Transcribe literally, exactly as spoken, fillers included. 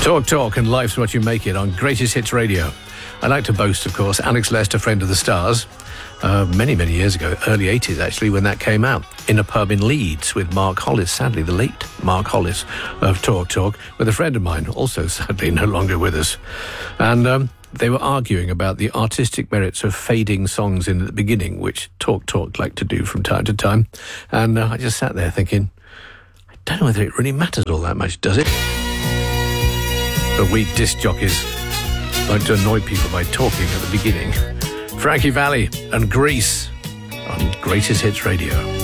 Talk, talk, and life's what you make it on Greatest Hits Radio. I like to boast, of course, Alex Lester, Friend of the Stars, uh, many, many years ago, early eighties actually, when that came out, in a pub in Leeds with Mark Hollis, sadly the late Mark Hollis of Talk, Talk, with a friend of mine, also sadly no longer with us. And um, they were arguing about the artistic merits of fading songs in at the beginning, which Talk, Talk like to do from time to time. And uh, I just sat there thinking, I don't know whether it really matters all that much, does it? But we disc jockeys like to annoy people by talking at the beginning. Frankie Valli and Grease on Greatest Hits Radio.